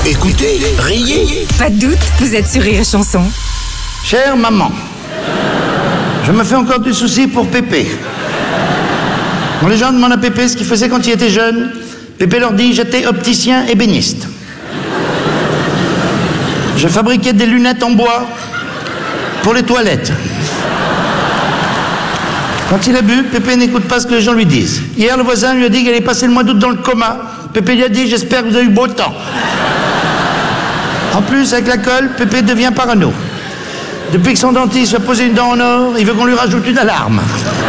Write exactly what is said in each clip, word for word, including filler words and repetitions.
Écoutez, riez. Pas de doute, vous êtes sur Rire et Chanson. Chère maman, je me fais encore du souci pour Pépé. Quand les gens demandent à Pépé ce qu'il faisait quand il était jeune, Pépé leur dit « J'étais opticien ébéniste. Je fabriquais des lunettes en bois pour les toilettes. » Quand il a bu, Pépé n'écoute pas ce que les gens lui disent. Hier, le voisin lui a dit qu'il allait passer le mois d'août dans le coma. Pépé lui a dit « J'espère que vous avez eu beau temps. » En plus, avec la colle, Pépé devient parano. Depuis que son dentiste a posé une dent en or, il veut qu'on lui rajoute une alarme.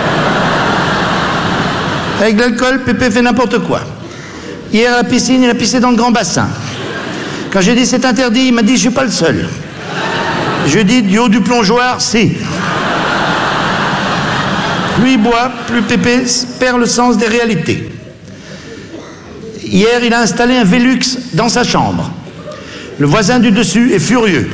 Avec l'alcool, Pépé fait n'importe quoi. Hier, à la piscine, il a pissé dans le grand bassin. Quand j'ai dit c'est interdit, il m'a dit « Je suis pas le seul. » Je dis du haut du plongeoir, si. Plus il boit, plus Pépé perd le sens des réalités. Hier, il a installé un Velux dans sa chambre. Le voisin du dessus est furieux.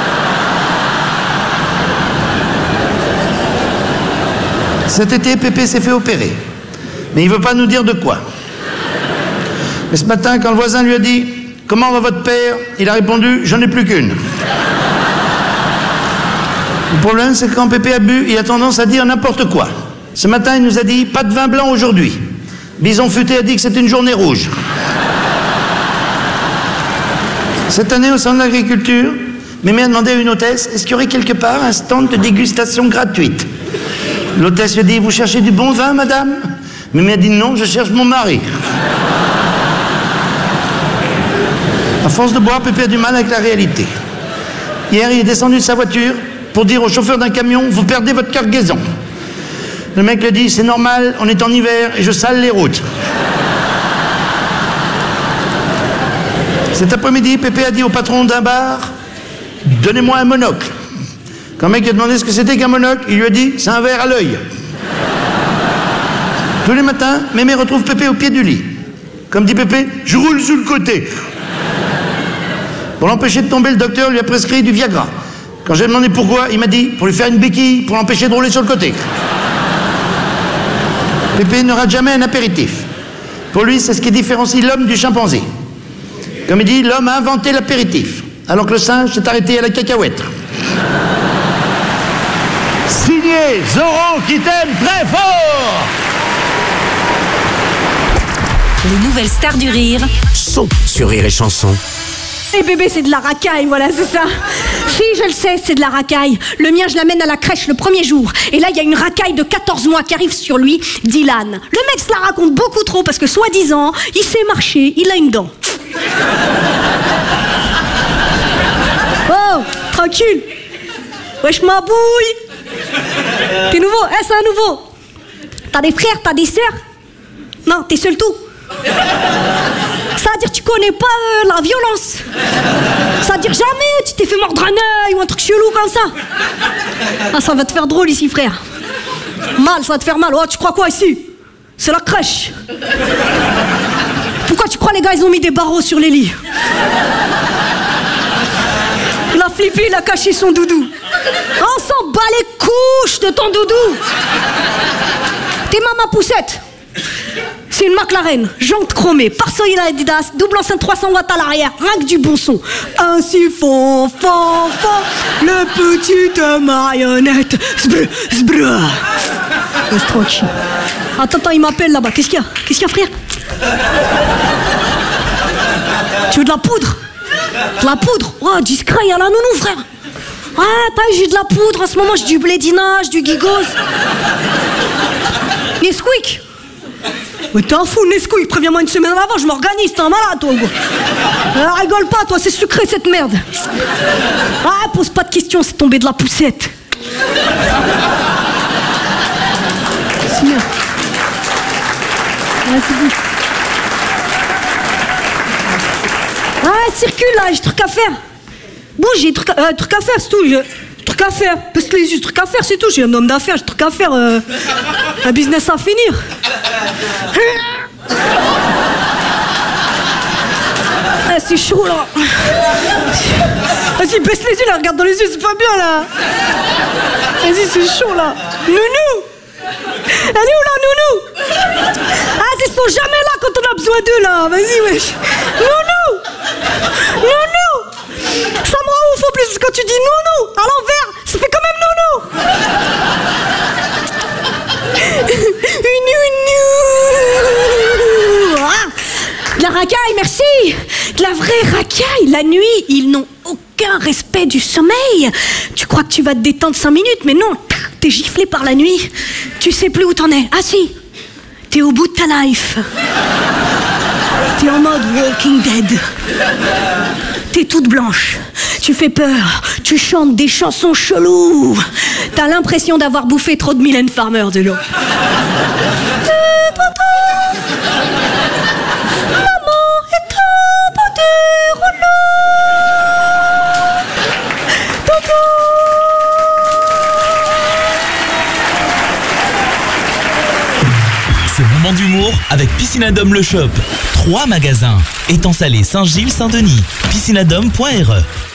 Cet été, Pépé s'est fait opérer. Mais il ne veut pas nous dire de quoi. Mais ce matin, quand le voisin lui a dit « Comment va votre père ?» il a répondu « J'en ai plus qu'une. » Le problème, c'est que quand Pépé a bu, il a tendance à dire n'importe quoi. Ce matin, il nous a dit « Pas de vin blanc aujourd'hui. » Bison Futé a dit que c'était une journée rouge. Cette année, au centre de l'agriculture, Mémé a demandé à une hôtesse « Est-ce qu'il y aurait quelque part un stand de dégustation gratuite ?» L'hôtesse lui a dit « Vous cherchez du bon vin, madame ?» Mémé a dit « Non, je cherche mon mari. » À force de boire, Pépé a du mal avec la réalité. Hier, il est descendu de sa voiture pour dire au chauffeur d'un camion « Vous perdez votre cargaison. » Le mec lui a dit « C'est normal, on est en hiver et je sale les routes. » Cet après-midi, Pépé a dit au patron d'un bar « Donnez-moi un monocle. » Quand le mec lui a demandé ce que c'était qu'un monocle, il lui a dit « C'est un verre à l'œil. » Tous les matins, Mémé retrouve Pépé au pied du lit. Comme dit Pépé, « Je roule sur le côté. » Pour l'empêcher de tomber, le docteur lui a prescrit du Viagra. Quand j'ai demandé pourquoi, il m'a dit « Pour lui faire une béquille, pour l'empêcher de rouler sur le côté. » Pépé ne rate jamais un apéritif. Pour lui, c'est ce qui différencie l'homme du chimpanzé. Comme il dit, l'homme a inventé l'apéritif, alors que le singe s'est arrêté à la cacahuète. Signé Zorro qui t'aime très fort. Les nouvelles stars du rire Sont sur Rire et Chanson. Et bébé, c'est de la racaille, voilà, c'est ça. Si, je le sais, c'est de la racaille. Le mien, je l'amène à la crèche le premier jour. Et là, il y a une racaille de quatorze mois qui arrive sur lui, Dylan. Le mec se la raconte beaucoup trop parce que, soi-disant, il sait marcher, il a une dent. Oh, tranquille. Wesh, ma bouille. T'es nouveau? Eh, c'est un nouveau. T'as des frères, t'as des sœurs? Non, t'es seul tout. Ça veut dire que tu connais pas euh, la violence. Ça veut dire jamais tu t'es fait mordre un œil ou un truc chelou comme ça. Ah, ça va te faire drôle ici, frère. Mal, ça va te faire mal. Oh, tu crois quoi ici? C'est la crèche. Pourquoi tu crois les gars, ils ont mis des barreaux sur les lits? Il a flippé, il a caché son doudou. On s'en bat les couches de ton doudou. T'es maman poussette. C'est une McLaren, jante chromée, pare-soleil Adidas, double enceinte trois cents watts à l'arrière, rien que du bon son. Ainsi font, font, font, le petite marionnette. Zbrr, zbrr. Reste tranquille. Attends, attends, il m'appelle là-bas. Qu'est-ce qu'il y a? Qu'est-ce qu'il y a, frère? Tu veux de la poudre? De la poudre? Oh, discret, il y a la nounou, frère. Ouais, t'as eu, j'ai de la poudre en ce moment, j'ai du blédinage, du gigos. Nesquik. Mais t'es un fou, Nesquik, préviens-moi une semaine avant, je m'organise, t'es un malade, toi. Euh, rigole pas, toi, c'est sucré cette merde. Ah, pose pas de questions, c'est tombé de la poussette. C'est bien. Ouais, c'est bon. Ah, circule là, j'ai truc à faire. Bouge, j'ai truc à, euh, truc à faire, c'est tout. J'ai truc à faire. Parce que les yeux, truc à faire, c'est tout. J'ai un homme d'affaires, j'ai truc à faire. Euh, un business à finir. Ah, c'est chaud là. Vas-y, baisse les yeux là, regarde dans les yeux, c'est pas bien là. Vas-y, c'est chaud là. Nounou. Elle est où là, Nounou? Ah, ils sont jamais là quand on a besoin d'eux là. Vas-y, wesh. Nounou. Nounou. oui, de la vraie racaille. La nuit, ils n'ont aucun respect du sommeil. Tu crois que tu vas te détendre cinq minutes, mais non, t'es giflé par la nuit. Tu sais plus où t'en es. Ah si, t'es au bout de ta life. T'es en mode Walking Dead. T'es toute blanche. Tu fais peur. Tu chantes des chansons cheloues. T'as l'impression d'avoir bouffé trop de Mylène Farmer de l'eau. Ce moment d'humour avec Piscinadome le Shop. Trois magasins. Étang Salé, Saint-Gilles, Saint-Denis. piscinadome point r e